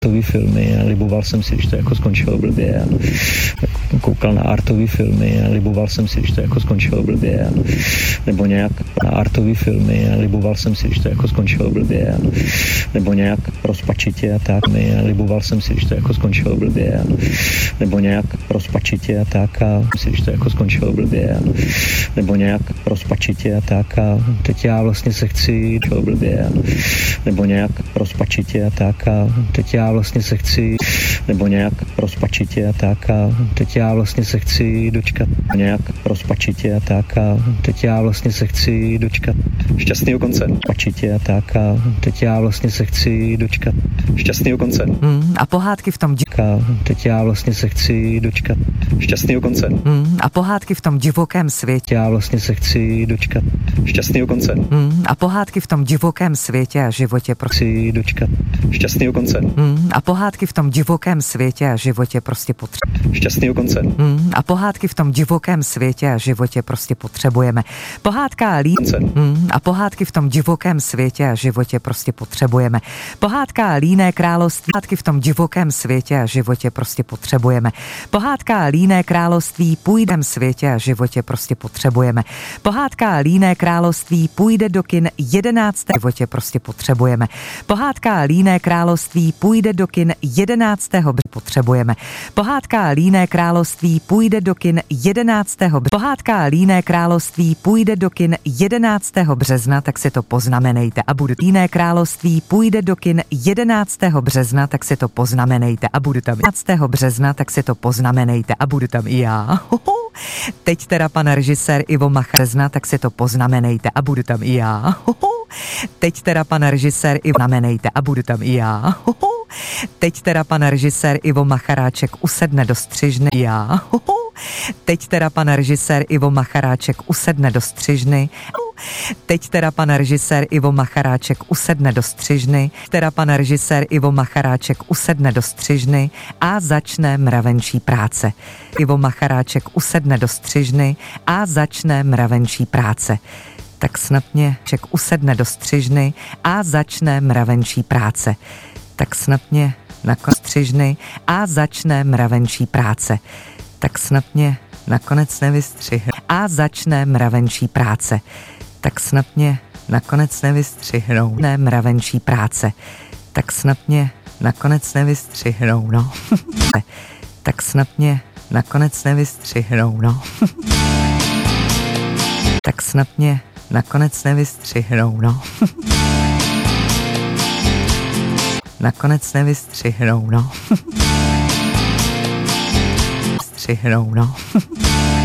artový filmy a liboval jsem si, když to jako skončilo blbě. A koukal na artový filmy a liboval jsem si, když to jako skončilo blbě. Nebo nějak na artový filmy a liboval jsem si, když to jako skončilo blbě. Nebo nějak rozpačitě a tak. A liboval jsem si, když to jako skončilo blbě. Nebo nějak rozpačitě a tak. A si, když to jako skončilo blbě. Nebo nějak rozpačitě a tak. A teď já vlastně se chci blbě. Nebo nějak rozpačitě a tak. A teď já vlastně se chci, nebo nějak rozpačitě a tak. A teď já vlastně se chci dočkat nějak rozpačitě a tak. A teď já vlastně se chci dočkat šťastného konce. Pačitě a tak. A teď já vlastně se chci dočkat šťastného konce. A pohádky v tom A teď já vlastně se chci dočkat šťastného konce. A pohádky v tom divokém světě. Já vlastně se chci dočkat šťastného konce. A pohádky v tom divokém světě a životě chci dočkat šťastného konce. A pohádky v tom divokém světě a životě prostě potřebujeme. Šťastného konce. A pohádky v tom divokém světě a životě prostě potřebujeme. Pohádka a pohádky v tom divokém světě a životě prostě potřebujeme. Pohádka Líné království. Pohádky v tom divokém světě a životě prostě potřebujeme. Pohádka Líné království půjdem světě a životě prostě potřebujeme. Pohádka Líné království půjde do kin 11. životě prostě potřebujeme. Pohádka Líné království půjde do kin 11. potřebujeme. Pohádka Líné království půjde do kin 11. Pohádka Líné království půjde do kin 11. března, tak si to poznamenejte a budu. Líné království půjde do kin 11. března, tak si to poznamenejte a budu tam 11. března, tak si to poznamenejte a budu tam i já. Teď teda pan režisér Ivo Machar, tak si to poznamenejte a budu tam i já. Teď teda pan režisér Ivo znamenejte a budu tam i já. Teď teda pan režisér Ivo Macharáček usedne do střižny. Já. Teď teda pan režisér Ivo Macharáček usedne do střižny. Teď teda pan režisér Ivo Macharáček usedne do střižny. Teda pan režisér Ivo Macharáček usedne do střižny a začne mravenčí práce. Ivo Macharáček usedne do střižny a začne mravenčí práce. Tak snad mě Ček usedne do střižny a začne mravenčí práce. Tak snad mě nakonec střižny a začne mravenčí práce. Tak snad mě nakonec nevystřihne a začne mravenčí práce. Tak snad mě nakonec nevystřihnou. Ne mravenčí práce. Tak snad mě nakonec nevystřihnou, no. Tak snad mě nakonec nevystřihnou, no. Tak snad mě nakonec nevystřihnou, no. Nakonec nevystřihnou, no. Střihnou, no.